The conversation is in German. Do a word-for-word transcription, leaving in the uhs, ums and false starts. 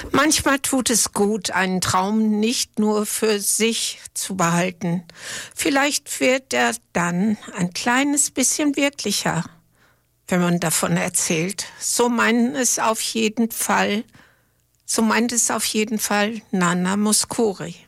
Manchmal tut es gut, einen Traum nicht nur für sich zu behalten. Vielleicht wird er dann ein kleines bisschen wirklicher, wenn man davon erzählt. So meinen es auf jeden Fall, so meint es auf jeden Fall Nana Mouskouri.